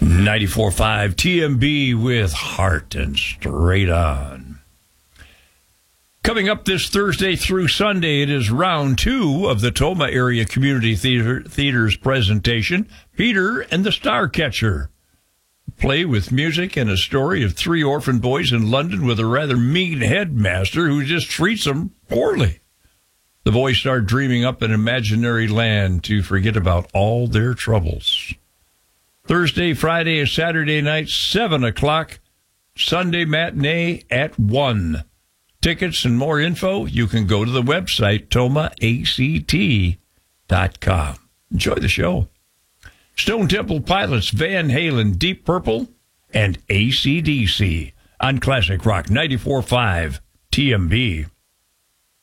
94.5 TMB with Heart and Straight On. Coming up this Thursday through Sunday, it is round 2 of the Tomah Area Community Theater's presentation, Peter and the Starcatcher. Play with music and a story of 3 orphan boys in London with a rather mean headmaster who just treats them poorly. The boys start dreaming up an imaginary land to forget about all their troubles. Thursday, Friday, and Saturday night, 7 o'clock. Sunday matinee at 1. Tickets and more info, you can go to the website, tomahact.com. Enjoy the show. Stone Temple Pilots, Van Halen, Deep Purple, and AC/DC on Classic Rock 94.5 TMB.